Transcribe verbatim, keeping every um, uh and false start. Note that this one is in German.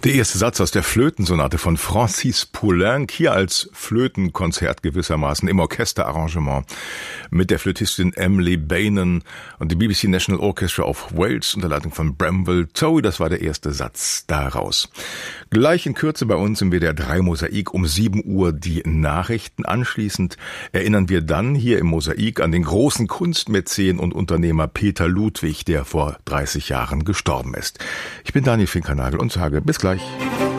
Der erste Satz aus der Flötensonate von Francis Poulenc, hier als Flötenkonzert gewissermaßen im Orchesterarrangement mit der Flötistin Emily Beynon und dem B B C National Orchestra of Wales unter Leitung von Bramwell Towie. Das war der erste Satz daraus. Gleich in Kürze bei uns im W D R drei Mosaik um sieben Uhr die Nachrichten. Anschließend erinnern wir dann hier im Mosaik an den großen Kunstmäzen und Unternehmer Peter Ludwig, der vor dreißig Jahren gestorben ist. Ich bin Daniel Finkernagel und sage bis gleich.